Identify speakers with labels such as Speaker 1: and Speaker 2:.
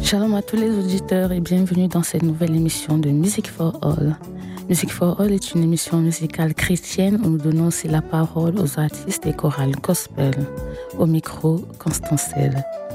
Speaker 1: Shalom à tous les auditeurs et bienvenue dans cette nouvelle émission de Music for All. Music for All est une émission musicale chrétienne où nous donnons aussi la parole aux artistes et chorales gospel. Au micro, Constancelle.